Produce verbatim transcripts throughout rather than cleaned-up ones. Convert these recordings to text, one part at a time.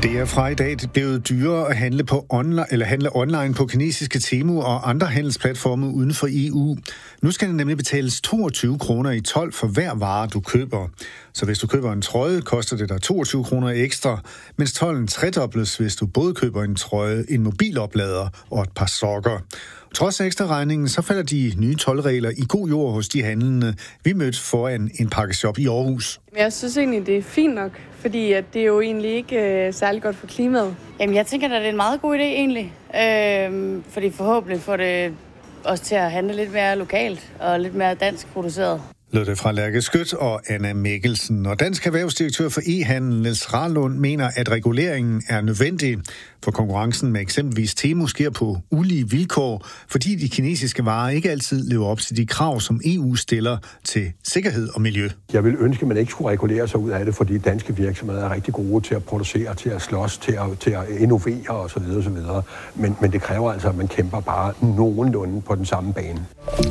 Det er fra i dag blevet dyrere at handle, på online, eller handle online på kinesiske Temu og andre handelsplatforme uden for E U. Nu skal det nemlig betales toogtyve kroner i told for hver vare, du køber. Så hvis du køber en trøje, koster det dig toogtyve kroner ekstra, mens tolden tredobles, hvis du både køber en trøje, en mobiloplader og et par sokker. Trods ekstra regningen, så falder de nye toldregler i god jord hos de handlende, vi mødte foran en pakkeshop i Aarhus. Jeg synes egentlig, det er fint nok, fordi at det er jo egentlig ikke øh, særlig godt for klimaet. Jamen, jeg tænker, at det er en meget god idé egentlig, øh, fordi forhåbentlig får det os til at handle lidt mere lokalt og lidt mere dansk produceret. Lød det fra Lærke Skødt og Anna Mikkelsen. Og dansk erhvervsdirektør for e-handel, Niels Rarlund, mener, at reguleringen er nødvendig, for konkurrencen med eksempelvis Temu sker på ulige vilkår, fordi de kinesiske varer ikke altid lever op til de krav, som E U stiller til sikkerhed og miljø. Jeg vil ønske, at man ikke skulle regulere sig ud af det, fordi danske virksomheder er rigtig gode til at producere, til at slås, til at, til at innovere osv. osv. Men, men det kræver altså, at man kæmper bare nogenlunde på den samme bane.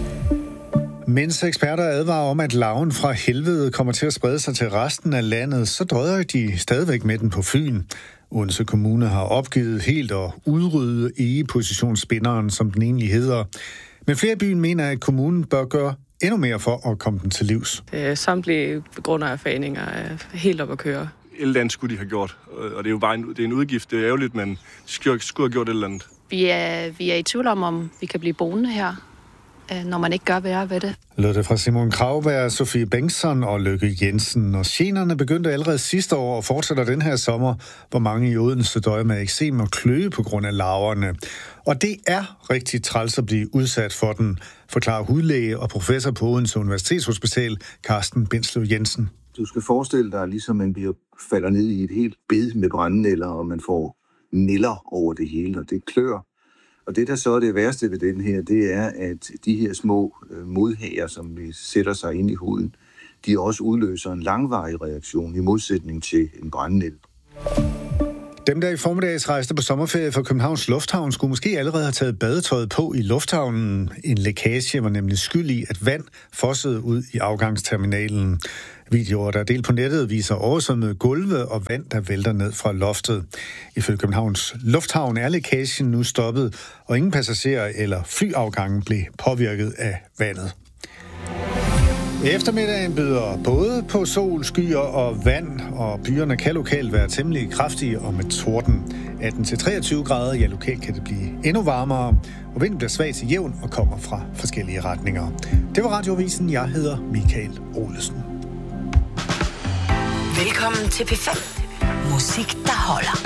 Mens eksperter advarer om, at larven fra helvede kommer til at sprede sig til resten af landet, så drøjer de stadigvæk med den på Fyn. Odense Kommune har opgivet helt at udrydde egepositionsspinderen, som den egentlig hedder. Men flere i byen mener, at kommunen bør gøre endnu mere for at komme den til livs. Samtlige grundejerforeninger er helt op at køre. Et eller andet skulle de have gjort, og det er jo bare en, det er en udgift. Det er ærgerligt, men de skulle have gjort et eller andet. Vi er, vi er i tvivl om, om vi kan blive boende her, når man ikke gør værre ved det. Lød det fra Simon Krauberg, Sofie Bengtsson og Lykke Jensen. Og generne begyndte allerede sidste år og fortsætter den her sommer, hvor mange i Odense døjer med eksem og kløe på grund af larverne. Og det er rigtig træls at blive udsat for den, forklarer hudlæge og professor på Odense Universitetshospital, Carsten Bindslev Jensen. Du skal forestille dig, ligesom man bliver, falder ned i et helt bed med brændenælder, og man får nælder over det hele, og det klør. Og det, der så er det værste ved den her, det er, at de her små øh, modhager, som vi sætter sig ind i huden, de også udløser en langvarig reaktion i modsætning til en brændenælde. Dem, der i formiddags rejste på sommerferie fra Københavns Lufthavn, skulle måske allerede have taget badetøjet på i lufthavnen. En lækage var nemlig skyld i, at vand fossede ud i afgangsterminalen. Videoer, der er delt på nettet, viser oversvømmede gulve og vand, der vælter ned fra loftet. Ifølge Københavns Lufthavn er lækagen nu stoppet, og ingen passagerer eller flyafgangen blev påvirket af vandet. Eftermiddagen byder både på sol, skyer og vand, og byerne kan lokalt være temmelig kraftige og med torden. atten til treogtyve grader, ja lokalt kan det blive endnu varmere, og vinden bliver svag til jævn og kommer fra forskellige retninger. Det var Radioavisen. Jeg hedder Michael Olesen. Velkommen til P fem. Musik, der holder.